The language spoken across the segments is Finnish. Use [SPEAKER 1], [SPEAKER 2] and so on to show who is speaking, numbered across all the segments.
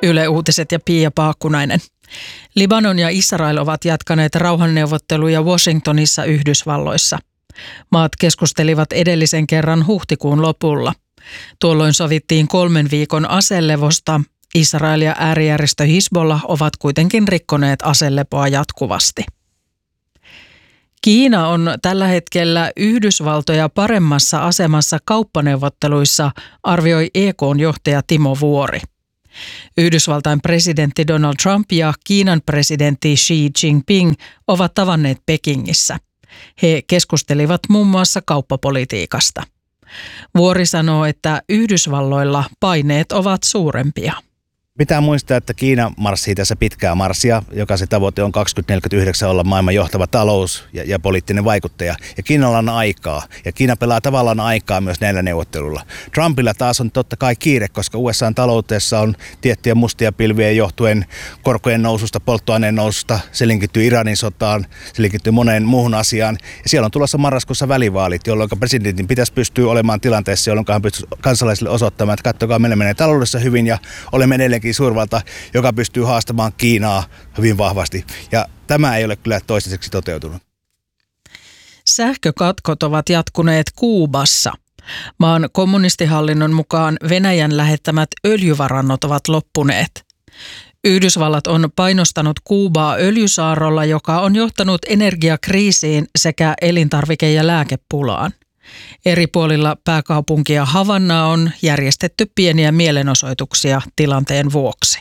[SPEAKER 1] Yle Uutiset ja Pia Paakkunainen. Libanon ja Israel ovat jatkaneet rauhanneuvotteluja Washingtonissa Yhdysvalloissa. Maat keskustelivat edellisen kerran huhtikuun lopulla. Tuolloin sovittiin 3 viikon aselevosta. Israel ja äärijärjestö Hizbollah ovat kuitenkin rikkoneet aselepoa jatkuvasti. Kiina on tällä hetkellä Yhdysvaltoja paremmassa asemassa kauppaneuvotteluissa, arvioi EK:n johtaja Timo Vuori. Yhdysvaltain presidentti Donald Trump ja Kiinan presidentti Xi Jinping ovat tavanneet Pekingissä. He keskustelivat muun muassa kauppapolitiikasta. Vuori sanoo, että Yhdysvalloilla paineet ovat suurempia.
[SPEAKER 2] Pitää muistaa, että Kiina marssii tässä pitkää marssia, joka se tavoite on 2049 olla maailman johtava talous ja poliittinen vaikuttaja. Ja Kiinalla on aikaa, ja Kiina pelaa tavallaan aikaa myös näillä neuvotteluilla. Trumpilla taas on totta kai kiire, koska USA:n taloudessa on tiettyjä mustia pilviä johtuen korkojen noususta, polttoaineen noususta. Se linkittyy Iranin sotaan, se linkittyy moneen muuhun asiaan. Ja siellä on tulossa marraskuussa välivaalit, jolloin presidentin pitäisi pystyä olemaan tilanteessa, jolloin hän pystyy kansalaisille osoittamaan, että katsokaa, meillä menee taloudessa hyvin ja olemme edelleenkin suurvalta, joka pystyy haastamaan Kiinaa hyvin vahvasti. Ja tämä ei ole kyllä toistaiseksi toteutunut.
[SPEAKER 1] Sähkökatkot ovat jatkuneet Kuubassa. Maan kommunistihallinnon mukaan Venäjän lähettämät öljyvarannot ovat loppuneet. Yhdysvallat on painostanut Kuubaa öljysaarrolla, joka on johtanut energiakriisiin sekä elintarvike- ja lääkepulaan. Eri puolilla pääkaupunkia Havannaa on järjestetty pieniä mielenosoituksia tilanteen vuoksi.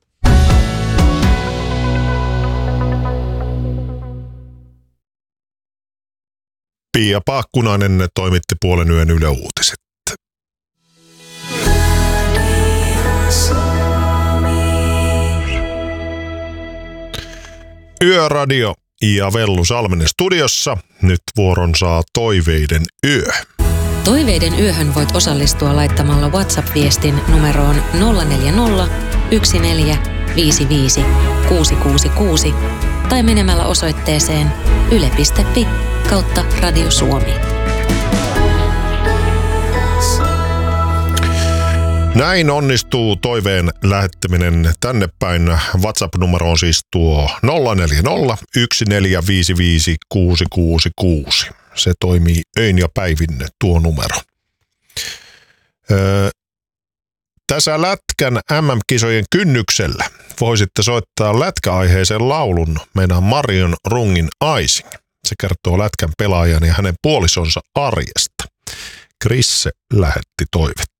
[SPEAKER 3] Pia Paakkunainen toimitti puolen yön Yle Uutiset. Yöradio ja Vellu Salminen studiossa. Nyt vuoron saa Toiveiden yö.
[SPEAKER 4] Toiveiden yöhön voit osallistua laittamalla WhatsApp-viestin numeroon 040 1455 666 tai menemällä osoitteeseen yle.fi/Radio Suomi.
[SPEAKER 3] Näin onnistuu toiveen lähettäminen tänne päin. WhatsApp-numero on siis tuo 040 1455 666. Se toimii öin ja päivin tuo numero. Tässä Lätkän MM-kisojen kynnyksellä voisitte soittaa lätkäaiheisen laulun meidän Marion Rungin Icing. Se kertoo Lätkän pelaajan ja hänen puolisonsa arjesta. Krisse lähetti toivetta.